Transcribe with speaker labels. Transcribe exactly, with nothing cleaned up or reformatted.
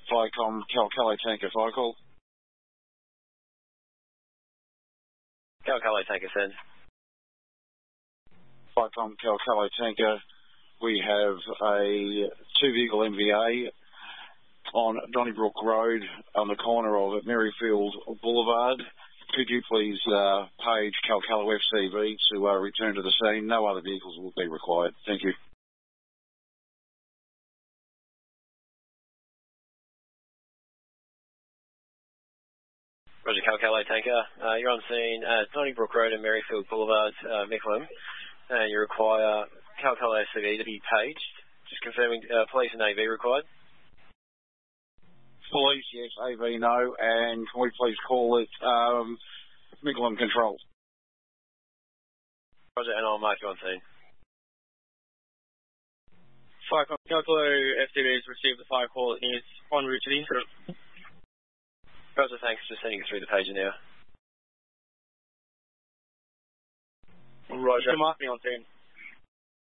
Speaker 1: Vicom Calcalo Tanker fire call.
Speaker 2: Calcalo Tanker send.
Speaker 1: Vicom Calcalo Tanker, we have a two-vehicle M V A on Donnybrook Road on the corner of Merrifield Boulevard. Could you please uh, page Calcalo F C V to uh, return to the scene? No other vehicles will be required. Thank you.
Speaker 2: Roger, Calcalo Tanker. Uh, you're on scene at Donnybrook Road and Merrifield Boulevard, uh, Mickleham. Uh, you require Calcalo S C V to be paged. Just confirming, uh, police and A V required.
Speaker 1: Police, yes. A V, no. And can we please call it um, Mickleham Control?
Speaker 2: Roger, and I'll mark you on scene.
Speaker 3: Fire call. Calcalo F C V has received the fire call and is en route to the incident.
Speaker 2: Roger, thanks. Just sending it through the pager now.
Speaker 3: Roger. Mark me on scene.